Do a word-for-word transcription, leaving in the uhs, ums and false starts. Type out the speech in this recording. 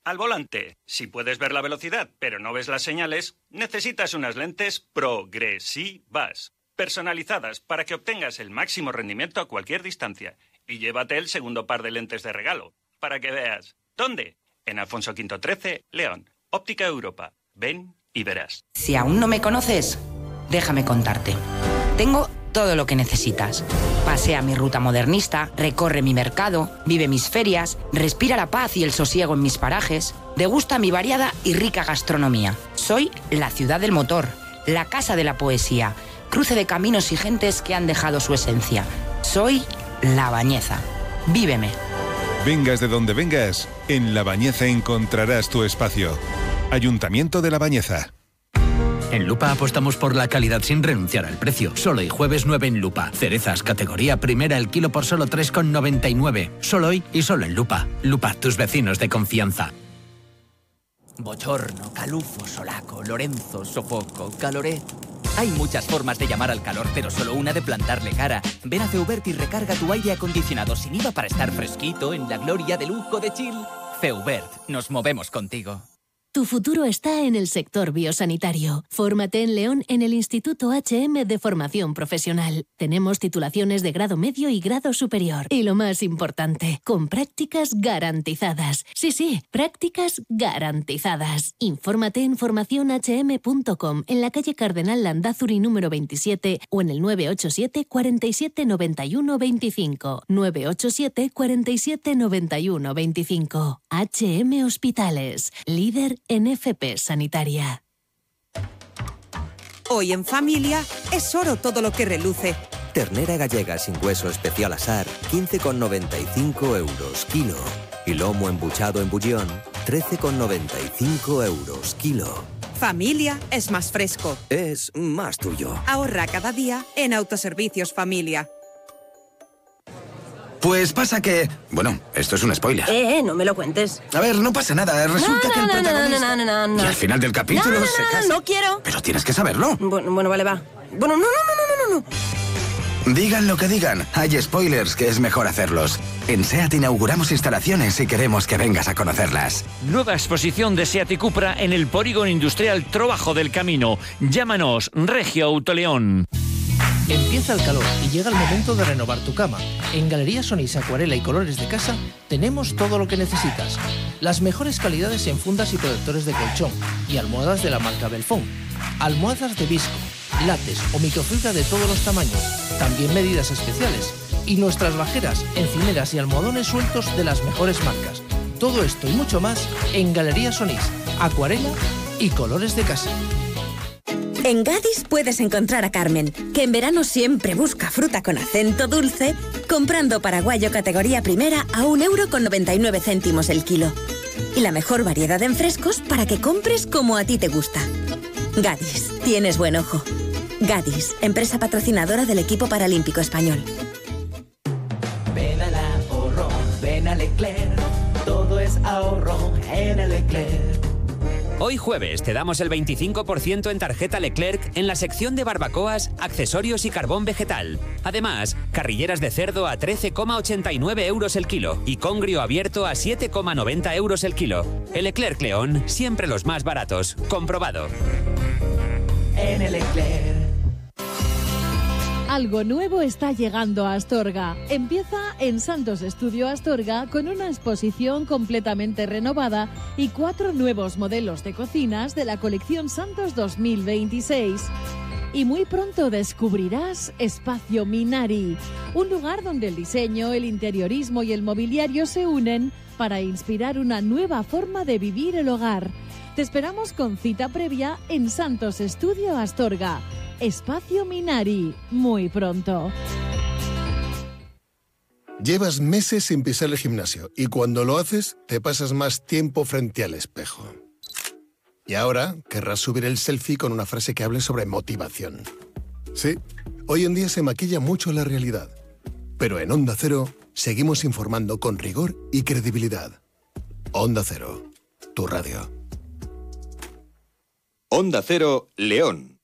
Al volante, si puedes ver la velocidad pero no ves las señales, necesitas unas lentes progresivas, personalizadas para que obtengas el máximo rendimiento a cualquier distancia. Y llévate el segundo par de lentes de regalo, para que veas. ¿Dónde? En Alfonso Quinto trece, León. Óptica Europa. Ven y verás. Si aún no me conoces, déjame contarte. Tengo todo lo que necesitas. Pasea mi ruta modernista, recorre mi mercado, vive mis ferias, respira la paz y el sosiego en mis parajes, degusta mi variada y rica gastronomía. Soy la ciudad del motor, la casa de la poesía, cruce de caminos y gentes que han dejado su esencia. Soy La Bañeza. Víveme. Vengas de donde vengas, en La Bañeza encontrarás tu espacio. Ayuntamiento de La Bañeza. En Lupa apostamos por la calidad sin renunciar al precio. Solo hoy jueves nueve en Lupa. Cerezas, categoría primera, el kilo por solo tres con noventa y nueve. Solo hoy y solo en Lupa. Lupa, tus vecinos de confianza. Bochorno, calufo, solaco, Lorenzo, sofoco, caloré. Hay muchas formas de llamar al calor, pero solo una de plantarle cara. Ven a Feubert y recarga tu aire acondicionado sin I V A para estar fresquito en la gloria de lujo de chill. Feubert, nos movemos contigo. Tu futuro está en el sector biosanitario. Fórmate en León en el Instituto H M de Formación Profesional. Tenemos titulaciones de grado medio y grado superior. Y lo más importante, con prácticas garantizadas. Sí, sí, prácticas garantizadas. Infórmate en formación h m punto com, en la calle Cardenal Landázuri número veintisiete o en el nueve ocho siete, cuarenta y siete, noventa y uno, veinticinco. nueve ocho siete, cuarenta y siete, noventa y uno, veinticinco. H M Hospitales, líder en F P sanitaria. Hoy en familia es oro todo lo que reluce. Ternera gallega sin hueso especial asar, quince con noventa y cinco euros kilo. Y lomo embuchado en bullón, trece con noventa y cinco euros kilo. Familia es más fresco. Es más tuyo. Ahorra cada día en Autoservicios Familia. Pues pasa que... Bueno, esto es un spoiler. Eh, eh, no me lo cuentes. A ver, no pasa nada. Resulta no, no, que el no, protagonista... No, no, no, no, no. Y al final del capítulo no, no, se no, casa... No, no quiero. Pero tienes que saberlo. Bueno, bueno, vale, va. Bueno, no, no, no, no, no, no. Digan lo que digan, hay spoilers que es mejor hacerlos. En SEAT inauguramos instalaciones y queremos que vengas a conocerlas. Nueva exposición de SEAT y Cupra en el Polígono Industrial Trobajo del Camino. Llámanos, Regio Autoleón. Empieza el calor y llega el momento de renovar tu cama. En Galerías Onís Acuarela y Colores de Casa tenemos todo lo que necesitas. Las mejores calidades en fundas y protectores de colchón y almohadas de la marca Belfón. Almohadas de visco, látex o microfibra de todos los tamaños. También medidas especiales. Y nuestras bajeras, encimeras y almohadones sueltos de las mejores marcas. Todo esto y mucho más en Galerías Onís Acuarela y Colores de Casa. En Gadis puedes encontrar a Carmen, que en verano siempre busca fruta con acento dulce, comprando paraguayo categoría primera a un euro con noventa y nueve céntimos el kilo. Y la mejor variedad en frescos para que compres como a ti te gusta. Gadis, tienes buen ojo. Gadis, empresa patrocinadora del equipo paralímpico español. Ven al ahorro, ven a Leclerc, todo es ahorro en el Leclerc. Hoy jueves te damos el veinticinco por ciento en tarjeta Leclerc en la sección de barbacoas, accesorios y carbón vegetal. Además, carrilleras de cerdo a trece coma ochenta y nueve euros el kilo y congrio abierto a siete coma noventa euros el kilo. El Leclerc León, siempre los más baratos. Comprobado. En el Leclerc. Algo nuevo está llegando a Astorga. Empieza en Santos Estudio Astorga con una exposición completamente renovada y cuatro nuevos modelos de cocinas de la colección Santos dos mil veintiséis. Y muy pronto descubrirás Espacio Minari, un lugar donde el diseño, el interiorismo y el mobiliario se unen para inspirar una nueva forma de vivir el hogar. Te esperamos con cita previa en Santos Estudio Astorga. Espacio Minari, muy pronto. Llevas meses sin pisar el gimnasio y cuando lo haces te pasas más tiempo frente al espejo. Y ahora querrás subir el selfie con una frase que hable sobre motivación. Sí, hoy en día se maquilla mucho la realidad, pero en Onda Cero seguimos informando con rigor y credibilidad. Onda Cero, tu radio. Onda Cero, León.